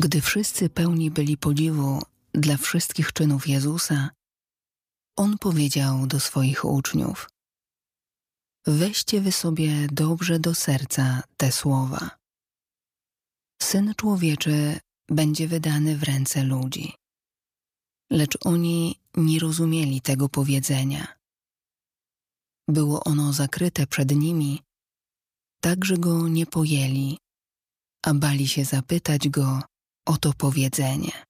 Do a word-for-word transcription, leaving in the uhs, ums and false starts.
Gdy wszyscy pełni byli podziwu dla wszystkich czynów Jezusa, On powiedział do swoich uczniów: weźcie wy sobie dobrze do serca te słowa. Syn Człowieczy będzie wydany w ręce ludzi. Lecz oni nie rozumieli tego powiedzenia. Było ono zakryte przed nimi, tak że go nie pojęli, a bali się zapytać go o to powiedzenie.